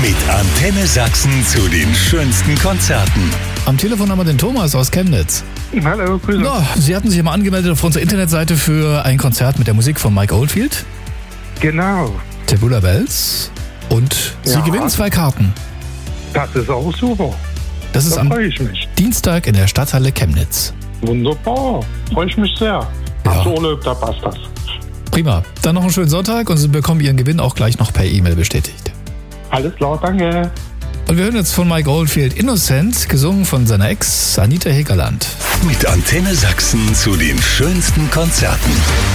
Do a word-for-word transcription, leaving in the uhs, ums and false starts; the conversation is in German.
Mit Antenne Sachsen zu den schönsten Konzerten. Am Telefon haben wir den Thomas aus Chemnitz. Hallo, grüße. Ja, Sie hatten sich ja mal angemeldet auf unserer Internetseite für ein Konzert mit der Musik von Mike Oldfield, Genau, Tabula Bells, und Sie Ja. gewinnen zwei Karten. das ist auch super. Das ist Da am freue ich mich. Dienstag in der Stadthalle Chemnitz. Wunderbar, freue ich mich sehr. Ja. Nach Urlaub, da passt das. Prima. Dann noch einen schönen Sonntag und Sie bekommen Ihren Gewinn auch gleich noch per E-Mail bestätigt. Alles klar, danke. Und wir hören jetzt von Mike Oldfield Innocent, gesungen von seiner Ex Anita Hegerland. Mit Antenne Sachsen zu den schönsten Konzerten.